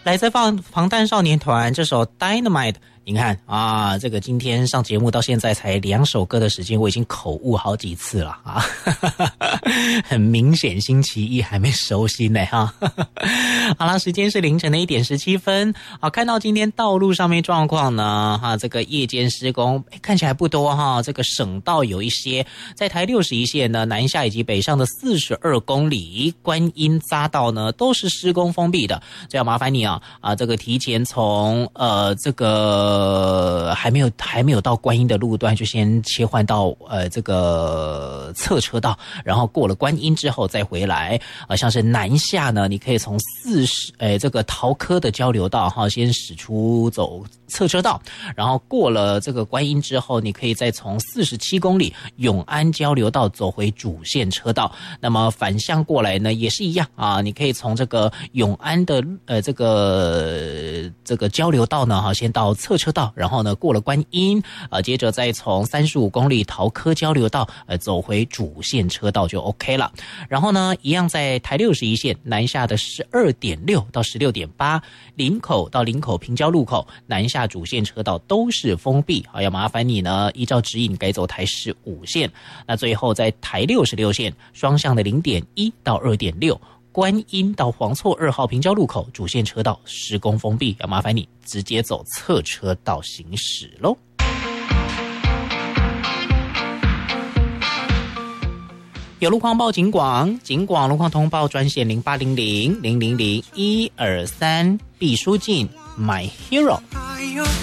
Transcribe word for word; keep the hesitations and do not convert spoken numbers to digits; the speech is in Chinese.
来自放防弹少年团这首 Dynamite。你看啊，这个今天上节目到现在才两首歌的时间，我已经口误好几次了啊，很明显星期一还没熟悉呢哈。好了，时间是凌晨的一点十七分。好，看到今天道路上面状况呢，哈，这个夜间施工看起来不多哈，这个省道有一些，在台六十一线呢，南下以及北上的四十二公里，观音匝道呢都是施工封闭的，这要麻烦你啊啊，这个提前从呃这个。呃，还没有还没有到观音的路段，就先切换到呃这个侧车道，然后过了观音之后再回来。呃，像是南下呢，你可以从四十呃这个桃科的交流道哈，先驶出走侧车道，然后过了这个观音之后，你可以再从四十七公里永安交流道走回主线车道。那么反向过来呢，也是一样啊，你可以从这个永安的呃这个这个交流道呢哈，先到侧车道，然后呢过了观音，呃接着再从三十五公里桃科交流道呃走回主线车道就 OK 了。然后呢一样在台六十一线南下的 十二点六 到 十六点八， 林口到林口平交路口南下主线车道都是封闭，好，要麻烦你呢依照指引改走台十五线。那最后在台六十六线双向的 零点一 到 二点六，观音到黄厝二号平交路口主线车道施工封闭，要麻烦你直接走侧车道行驶咯。有路况报警广，警广路况通报专线零八零零零零零一二三，毕书尽 My Hero。